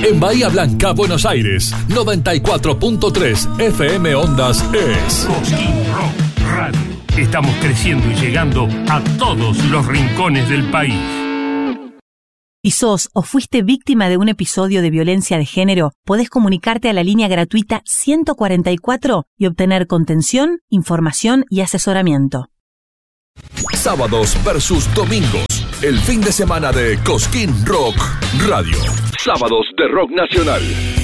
En Bahía Blanca, Buenos Aires, 94.3 FM Ondas es Cosquín Rock Radio. Estamos creciendo y llegando a todos los rincones del país. Si sos o fuiste víctima de un episodio de violencia de género, podés comunicarte a la línea gratuita 144 y obtener contención, información y asesoramiento. Sábados versus domingos. El fin de semana de Cosquín Rock Radio. Sábados de rock nacional.